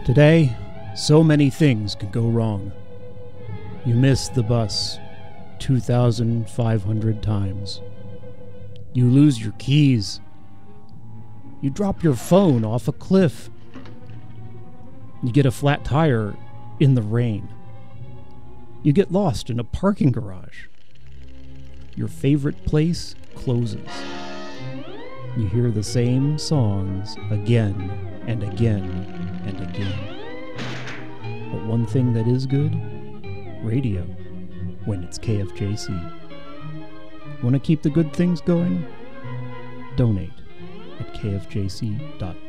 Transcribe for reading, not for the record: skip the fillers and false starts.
Today, so many things can go wrong. You miss the bus 2,500 times. You lose your keys. You drop your phone off a cliff. You get a flat tire in the rain. You get lost in a parking garage. Your favorite place closes. You hear the same songs again and again and again. But one thing that is good, radio, when it's KFJC. Want to keep the good things going? Donate at kfjc.org.